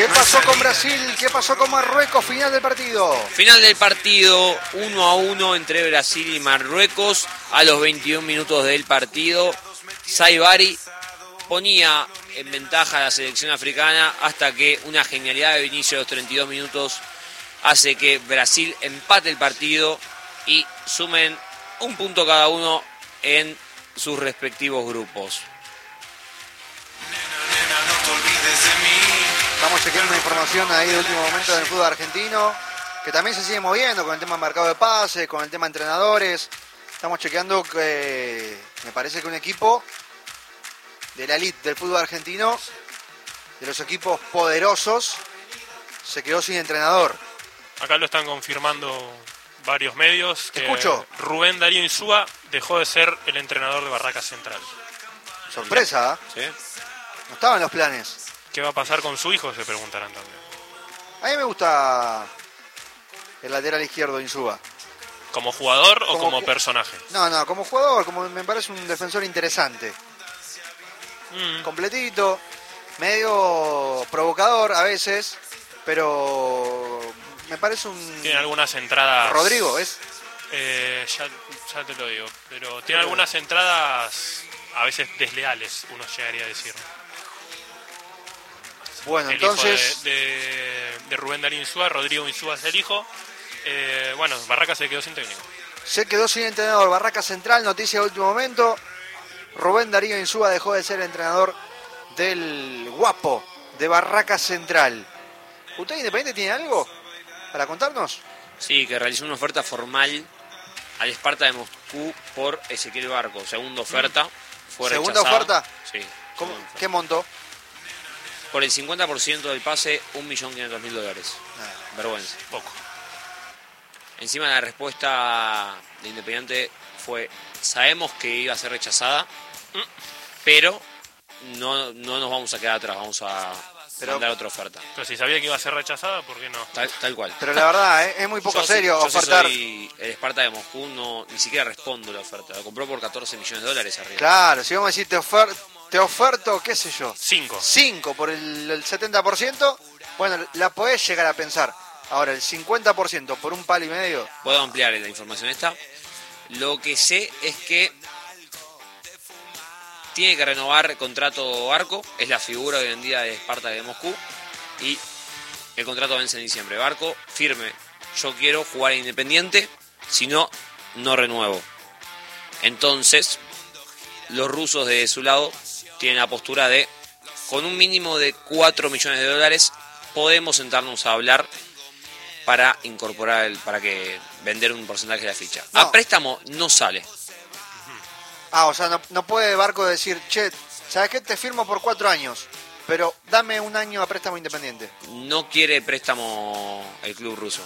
¿Qué pasó con Brasil? ¿Qué pasó con Marruecos? Final del partido. Final del partido, 1-1 entre Brasil y Marruecos. A los 21 minutos del partido, Saibari ponía en ventaja a la selección africana hasta que una genialidad de inicio de los 32 minutos hace que Brasil empate el partido y sumen un punto cada uno en sus respectivos grupos. Estamos chequeando una información ahí de último momento del fútbol argentino, que también se sigue moviendo con el tema mercado de pases, con el tema entrenadores. Estamos chequeando que me parece que un equipo de la elite del fútbol argentino, de los equipos poderosos, se quedó sin entrenador. Acá lo están confirmando varios medios. Que Escucho. Rubén Darío Insúa dejó de ser el entrenador de Barracas Central. Sorpresa, ¿Sí? no estaba en los planes. ¿Qué va a pasar con su hijo? Se preguntarán también. A mí me gusta el lateral izquierdo de Insúa. ¿Como jugador o Como como personaje? No, como jugador, como me parece un defensor interesante. Completito, medio provocador a veces, pero me parece un... Tiene algunas entradas... Rodrigo, ¿es? Ya te lo digo. Pero tiene algunas entradas a veces desleales, uno llegaría a decir. Bueno, El entonces... hijo de Rubén Darío Insúa, Rodrigo Insúa es el hijo. Bueno, Barracas se quedó sin técnico. Se quedó sin entrenador. Barraca Central, noticia de último momento. Rubén Darío Insúa dejó de ser entrenador del Guapo de Barraca Central. ¿Usted Independiente tiene algo para contarnos? Sí, que realizó una oferta formal al Esparta de Moscú por Ezequiel Barco. Segunda oferta. Fue ¿Segunda rechazada. oferta? Sí. ¿Cómo? segunda oferta. ¿Qué monto? Por el 50% del pase, $1.500.000. Vergüenza. Poco. Encima la respuesta de Independiente fue: sabemos que iba a ser rechazada, pero no nos vamos a quedar atrás, vamos a mandar otra oferta. Pero si sabía que iba a ser rechazada, ¿por qué no? Tal cual. Pero la verdad, es muy poco Yo serio yo ofertar... soy el Esparta de Moscú, ni siquiera respondo la oferta. Lo compró por $14 millones arriba. Claro, si vamos a decir te oferto, qué sé yo, 5 por el 70%, bueno, la podés llegar a pensar. Ahora, el 50% por un palo y medio... Puedo ampliar la información esta. Lo que sé es que tiene que renovar el contrato Barco, es la figura hoy en día de Esparta de Moscú, y el contrato vence en diciembre. Barco, firme, yo quiero jugar a Independiente, si no, no renuevo. Entonces, los rusos de su lado tienen la postura de, con un mínimo de $4 millones, podemos sentarnos a hablar para incorporar, para que vender un porcentaje de la ficha. No. A préstamo no sale. O sea, no puede Barco decir, che, ¿sabes qué? Te firmo por 4 años, pero dame un año a préstamo Independiente. No quiere préstamo el club ruso.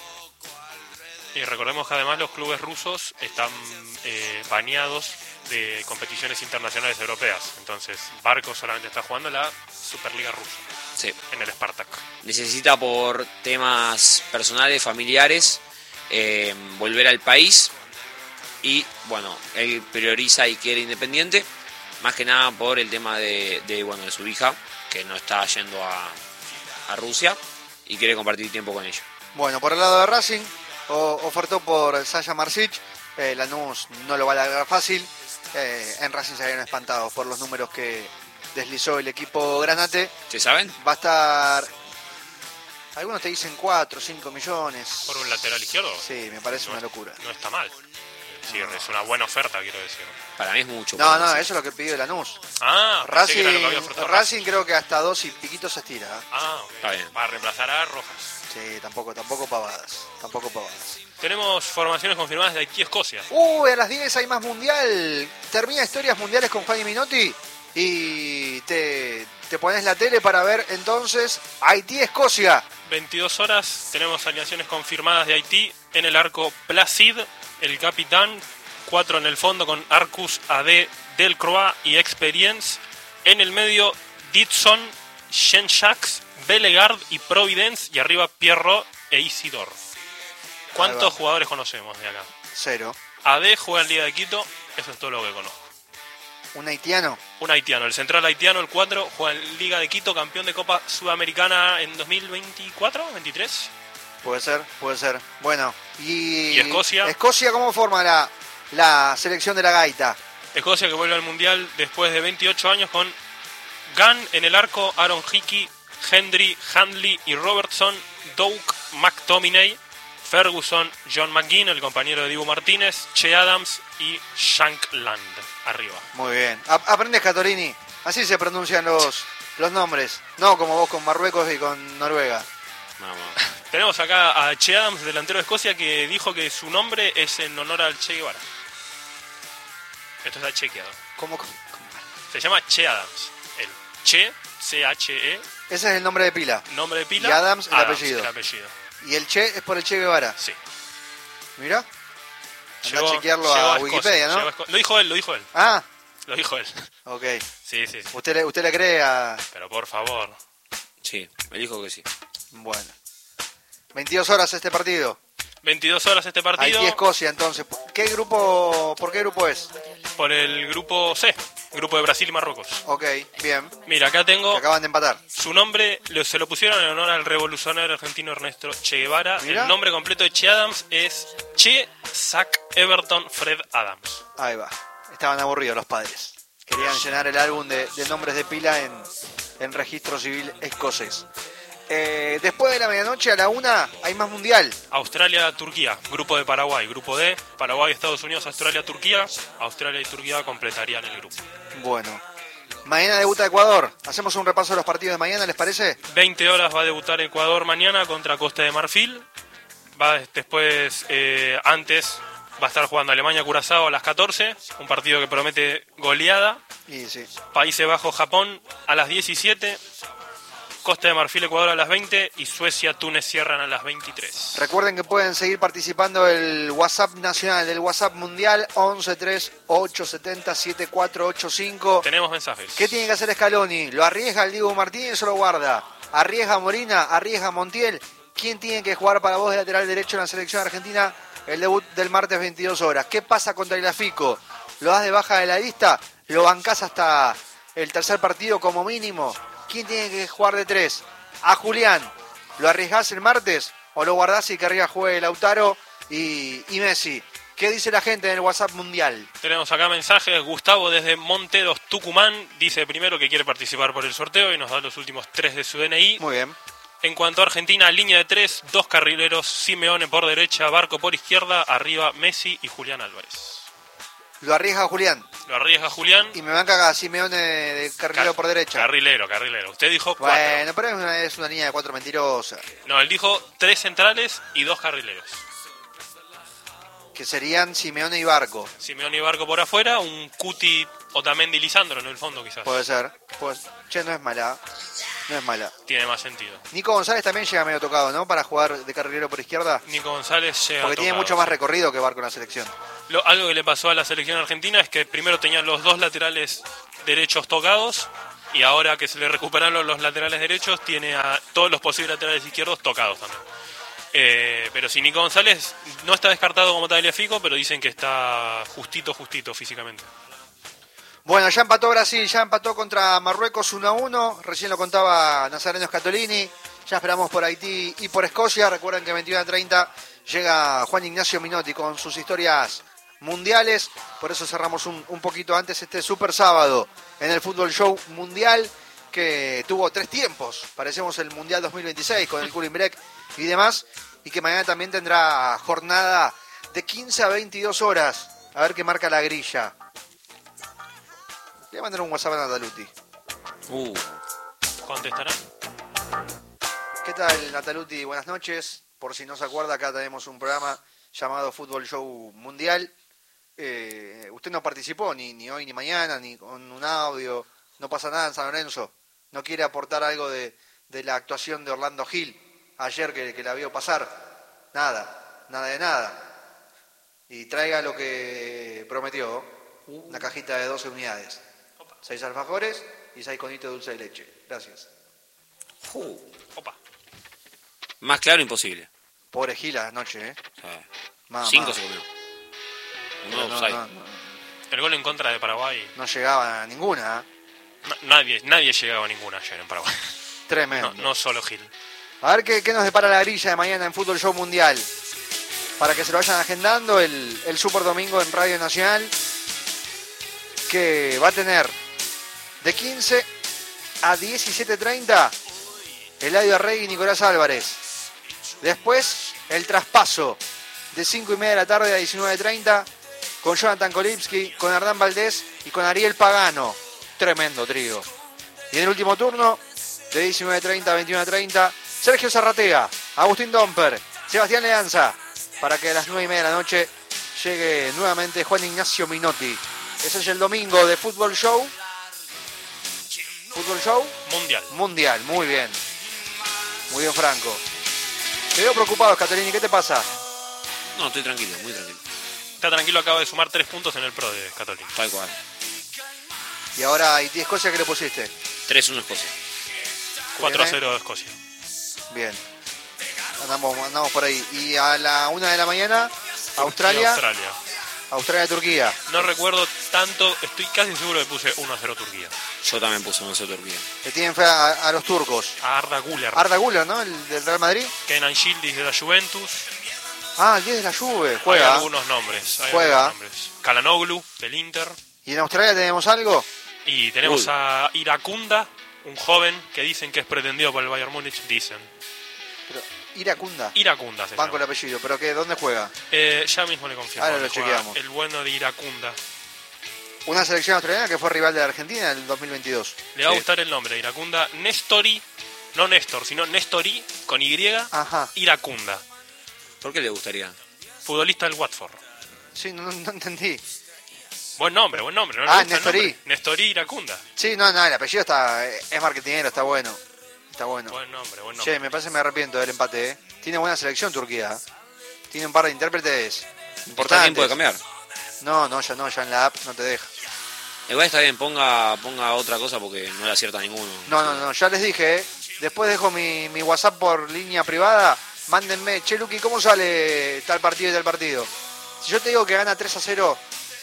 Y recordemos que además los clubes rusos están baneados de competiciones internacionales europeas. Entonces, Barco solamente está jugando la Superliga rusa. Sí. En el Spartak. Necesita, por temas personales, familiares, volver al país. Y bueno, él prioriza y quiere Independiente, más que nada por el tema de su hija, que no está yendo a Rusia y quiere compartir tiempo con ella. Bueno, por el lado de Racing, ofertó por Sasha Marsic. Lanús no lo va a largar fácil. En Racing se habían espantado por los números que deslizó el equipo granate. ¿Se saben? Va a estar... Algunos te dicen 4 o 5 millones. ¿Por un lateral izquierdo? Sí, me parece una locura. No está mal. Sí, es una buena oferta, quiero decir. Para mí es mucho. No, eso es lo que pidió Lanús. Pensé que era lo que había Racing, ofertado Racing creo que hasta 2 y piquitos se estira. Ok. Está bien. Va a reemplazar a Rojas. Sí, tampoco pavadas. Tampoco pavadas. Tenemos formaciones confirmadas de Haití y Escocia. A las 10 hay más mundial. Termina Historias Mundiales con Fanny Minotti. Y te pones la tele para ver entonces Haití-Escocia. 22 horas, tenemos alineaciones confirmadas de Haití. En el arco Placid, el capitán. 4 en el fondo con Arcus, AD, Delcroix y Experience. En el medio, Ditson, Shenshaks, Bellegarde y Providence. Y arriba Pierrot e Isidore. ¿Cuántos jugadores conocemos de acá? 0. AD juega en Liga de Quito, eso es todo lo que conozco. ¿Un haitiano? Un haitiano, el central haitiano, el 4, juega en Liga de Quito, campeón de Copa Sudamericana en 2024, 23. Puede ser. Bueno, ¿Y Escocia? ¿Escocia cómo forma la selección de la gaita? Escocia que vuelve al Mundial después de 28 años con Gunn en el arco, Aaron Hickey, Hendry, Handley y Robertson, Doug McTominay, Ferguson, John McGinn, el compañero de Dibu Martínez, Che Adams y Shankland arriba. Muy bien. Aprendes, Catolini. Así se pronuncian los nombres. No como vos con Marruecos y con Noruega. Vamos. Tenemos acá a Che Adams, delantero de Escocia, que dijo que su nombre es en honor al Che Guevara. Esto está chequeado. ¿Cómo? Se llama Che Adams. El Che, C-H-E. Ese es el nombre de pila. Nombre de pila. Y Adams, el apellido. El apellido. Y el Che es por el Che Guevara. Sí. Mira. Anda a chequearlo a Wikipedia, ¿no? Lo dijo él. Ah. Lo dijo él. Ok. Sí. ¿Usted le cree a...? Pero por favor. Sí, me dijo que sí. Bueno. 22 horas este partido. 22 horas este partido. Haití-Escocia, entonces. ¿Por qué grupo es? Por el grupo C, grupo de Brasil y Marruecos. Ok, bien. Mira, acá tengo... Que acaban de empatar. Su nombre se lo pusieron en honor al revolucionario argentino Ernesto Che Guevara. Mirá. El nombre completo de Che Adams es Che Zach Everton Fred Adams. Ahí va. Estaban aburridos los padres. Querían llenar el álbum de nombres de pila en registro civil escocés. Después de la medianoche a la 1 hay más mundial. Australia-Turquía, grupo de Paraguay. Grupo D, Paraguay, Estados Unidos, Australia, Turquía. Australia y Turquía completarían el grupo. Bueno. Mañana debuta Ecuador. Hacemos un repaso de los partidos de mañana, ¿les parece? 20 horas va a debutar Ecuador mañana contra Costa de Marfil. Antes va a estar jugando Alemania-Curazao a las 14. Un partido que promete goleada. Y sí. Países Bajos-Japón a las 17. Costa de Marfil, Ecuador a las 20 y Suecia, Túnez cierran a las 23. Recuerden que pueden seguir participando del WhatsApp nacional, del WhatsApp mundial 1138707485. Tenemos mensajes. ¿Qué tiene que hacer Scaloni? ¿Lo arriesga el Dibu Martínez o lo guarda? ¿Arriesga Molina? ¿Arriesga Montiel? ¿Quién tiene que jugar para vos de lateral derecho en la selección argentina? El debut del martes 22 horas. ¿Qué pasa contra el Afico? ¿Lo das de baja de la lista? ¿Lo bancás hasta el tercer partido como mínimo? ¿Quién tiene que jugar de 3? A Julián, ¿lo arriesgás el martes o lo guardás y que arriba juegue Lautaro y Messi? ¿Qué dice la gente en el WhatsApp mundial? Tenemos acá mensajes. Gustavo desde Monteros, Tucumán, dice primero que quiere participar por el sorteo y nos da los últimos 3 de su DNI. Muy bien. En cuanto a Argentina, línea de 3, 2 carrileros, Simeone por derecha, Barco por izquierda, arriba Messi y Julián Álvarez. Lo arriesga Julián. Lo arriesga Julián. Y me van a cagar Simeone de carrilero por derecha. Carrilero. Usted dijo 4. Bueno, pero es una línea de 4 mentirosa. No, él dijo 3 centrales y 2 carrileros. Que serían Simeone y Barco. Simeone y Barco por afuera, un Cuti, Otamendi, Lisandro en el fondo quizás. Puede ser. Che, no es mala. No es mala. Tiene más sentido. Nico González también llega medio tocado, ¿no? Para jugar de carrilero por izquierda. Nico González llega Porque tiene tocado. mucho más recorrido que Barco en la selección. Algo que le pasó a la selección argentina es que primero tenían los 2 laterales derechos tocados y ahora que se le recuperaron los laterales derechos tiene a todos los posibles laterales izquierdos tocados también. Pero si Nico González no está descartado como Tagliafico, pero dicen que está justito físicamente. Bueno, ya empató Brasil, ya empató contra Marruecos 1-1. Recién lo contaba Nazareno Scatolini. Ya esperamos por Haití y por Escocia. Recuerden que 21:30 llega Juan Ignacio Minotti con sus historias mundiales. Por eso cerramos un poquito antes este super sábado en el Fútbol Show Mundial, que tuvo 3 tiempos. Parecemos el Mundial 2026 con el cooling break y demás. Y que mañana también tendrá jornada de 15 a 22 horas. A ver qué marca la grilla. Le voy a mandar un WhatsApp a Nataluti. ¿Contestará? ¿Qué tal, Nataluti? Buenas noches. Por si no se acuerda, acá tenemos un programa llamado Fútbol Show Mundial. Usted no participó ni hoy ni mañana, ni con un audio. No pasa nada en San Lorenzo. ¿No quiere aportar algo de la actuación de Orlando Gil ayer que la vio pasar? Nada de nada. Y traiga lo que prometió, una cajita de 12 unidades. 6 alfajores y 6 conitos de dulce de leche. Gracias. Opa. Más claro imposible. Pobre Gil anoche, ¿eh? 5 se comió. No. El gol en contra de Paraguay, No llegaba a ninguna. nadie llegaba a ninguna ayer en Paraguay. Tremendo. No solo Gil. A ver qué nos depara la grilla de mañana en Fútbol Show Mundial. Para que se lo vayan agendando el Super Domingo en Radio Nacional. Que va a tener de 15 a 17:30 Eladio Arregui y Nicolás Álvarez. Después el traspaso de 5:30 de la tarde a 19:30 con Jonathan Kolipski, con Hernán Valdés y con Ariel Pagano. Tremendo trío. Y en el último turno, de 19:30 a 21:30, Sergio Zarratea, Agustín Domper, Sebastián Leanza, para que a las 9:30 de la noche llegue nuevamente Juan Ignacio Minotti. Ese es el domingo de Fútbol Show. Fútbol Show Mundial, muy bien. Muy bien, Franco. Te veo preocupado, Scatolini, ¿qué te pasa? No, estoy tranquilo, muy tranquilo. Está tranquilo, acaba de sumar 3 puntos en el Pro de Scatolini. Tal cual. Y ahora Haití-Escocia, ¿qué le pusiste? 3-1 Escocia. 4-0 de Escocia. Bien. Andamos por ahí. Y a la 1 de la mañana, Australia-Turquía. No recuerdo tanto, estoy casi seguro que puse 1-0 Turquía. Yo también puse 1-0 Turquía. Le tienen fe a los turcos. A Arda Güler. Arda Güler, ¿no? El del Real Madrid. Kenan Yildiz de la Juventus. Ah, el 10 de la Juve. Hay Juega. algunos nombres. Juega. Kalanoglu del Inter. ¿Y en Australia tenemos algo? Y tenemos a Iracunda, un joven que dicen que es pretendido por el Bayern Múnich, dicen. Pero, Iracunda. Iracunda se Banco el llama. apellido. ¿Pero qué? ¿Dónde juega? Ya mismo le confirmo. Ahora lo que juega chequeamos. El bueno de Iracunda. Una selección australiana que fue rival de la Argentina en el 2022. Le va a Sí. gustar el nombre, Iracunda. Nestori, no Néstor, sino Nestori, con Y, Ajá. Iracunda. ¿Por qué le gustaría? Futbolista del Watford. Sí, no entendí. Buen nombre. ¿No le gusta el Nestori. nombre? Nestori Iracunda. Sí, no, el apellido es marketingero, está bueno. Está bueno. Buen nombre. Che, me parece que me arrepiento del empate, ¿eh? Tiene buena selección Turquía. Tiene un par de intérpretes ¿Está importantes. tiempo de cambiar? No, ya en la app no te deja. Igual está bien, ponga otra cosa porque no le acierta ninguno. No, ya les dije, ¿eh? Después dejo mi WhatsApp por línea privada. Mándenme, che, Luqui, ¿cómo sale tal partido y tal partido? Si yo te digo que gana 3-0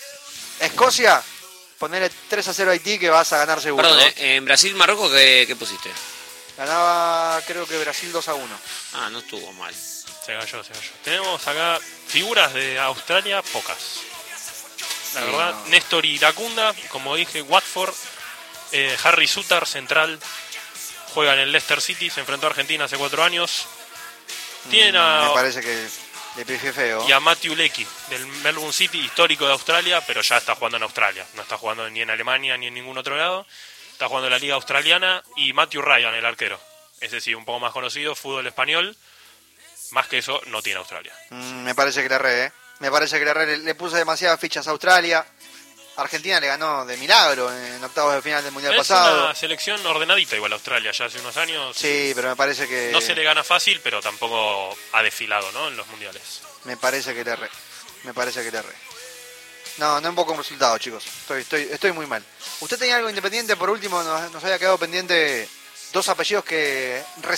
Escocia, ponele 3-0 Haití que vas a ganar seguro. Perdón, ¿no? en Brasil-Marruecos, ¿qué pusiste? Ganaba, creo que Brasil 2-1. Ah, no estuvo mal. Se cayó. Tenemos acá figuras de Australia, pocas. La verdad, no. Néstor Iracunda, como dije, Watford. Harry Sutar, central, juega en el Leicester City, se enfrentó a Argentina hace 4 años. Tienen Me parece que le pifié feo. y a Matthew Leckie, del Melbourne City, histórico de Australia, pero ya está jugando en Australia. No está jugando ni en Alemania ni en ningún otro lado. Está jugando en la Liga Australiana. Y Matthew Ryan, el arquero. Ese sí, un poco más conocido, fútbol español. Más que eso, no tiene Australia. Me parece que le erré, ¿eh? Me parece que le erré. Le puse demasiadas fichas a Australia. Argentina le ganó de milagro en octavos de final del Mundial Es pasado. una selección ordenadita igual Australia, ya hace unos años. Sí, pero me parece que... No se le gana fácil, pero tampoco ha desfilado, ¿no? En los mundiales. Me parece que le erré. No invoco un resultado, chicos. Estoy muy mal. ¿Usted tenía algo independiente? Por último, nos había quedado pendiente 2 apellidos que